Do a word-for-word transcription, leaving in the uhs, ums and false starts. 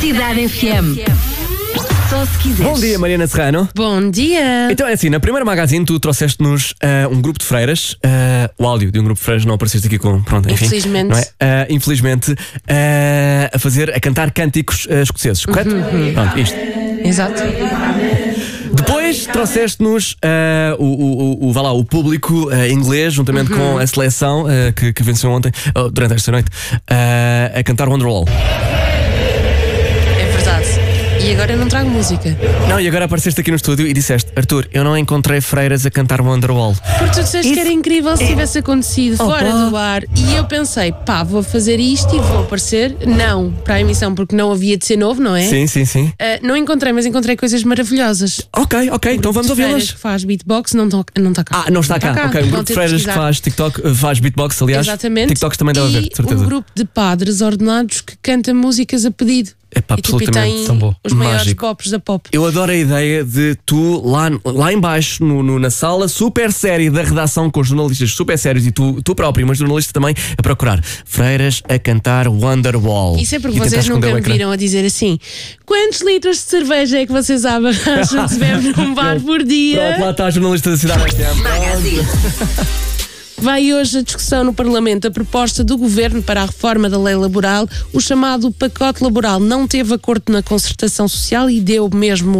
Cidade F M. Só se quiseres. Bom dia, Mariana Serrano. Bom dia! Então é assim, na primeira magazine tu trouxeste-nos uh, um grupo de freiras, uh, o áudio de um grupo de freiras, não apareceste aqui com, pronto, enfim. Infelizmente. Não é? Uh, infelizmente, uh, a fazer, a cantar cânticos uh, escoceses, correto? Uhum. Pronto, isto. Exato. Depois trouxeste-nos uh, o, o, o, vá lá, o público uh, inglês, juntamente Uhum. com a seleção uh, que, que venceu ontem, uh, durante esta noite, uh, a cantar Wonderwall. É verdade. E agora eu não trago música. Não, e agora apareceste aqui no estúdio e disseste: Arthur, eu não encontrei freiras a cantar Wonderwall. Porque tu disseste Isso- que era incrível se tivesse acontecido Oh, fora pá. do ar. E eu pensei, pá, vou fazer isto e vou aparecer. Não, para a emissão, porque não havia de ser novo, não é? Sim, sim, sim. Ah, não encontrei, mas encontrei coisas maravilhosas. Ok, ok, então vamos De freiras ouvi-las. que faz beatbox, não está não tá cá. Ah, não está cá. Ok, um Vão grupo de ter freiras que pesquisar. faz TikTok, uh, faz beatbox, aliás. Exatamente. TikToks também deve e haver, de certeza. um grupo de padres ordenados que canta músicas a pedido. É pá, E, tipo, e absolutamente tem tão bom. os maiores Mágico. pops da pop. Eu adoro a ideia de tu, lá, lá em baixo, no, no- na sala super séria da redação, com jornalistas super sérios, e tu, tu próprio, mas jornalista também, a procurar freiras a cantar Wonderwall. Isso é porque E tentar vocês esconder nunca o me ecrã. viram a dizer assim: quantos litros de cerveja é que vocês acham que se bebe num bar por dia? Pronto, lá está a jornalista da cidade. Magazine. Vai hoje a discussão no Parlamento a proposta do Governo para a reforma da lei laboral. O chamado pacote laboral não teve acordo na concertação social e deu mesmo